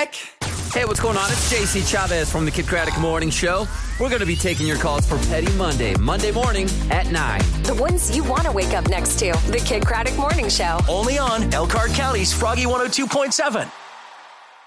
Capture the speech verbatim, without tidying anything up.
back. Hey, what's going on? It's J C Chavez from the Kid Craddock Morning Show. We're going to be taking your calls for Petty Monday, Monday morning at nine. The ones you want to wake up next to. The Kid Craddock Morning Show. Only on Elkhart County's Froggy one oh two point seven.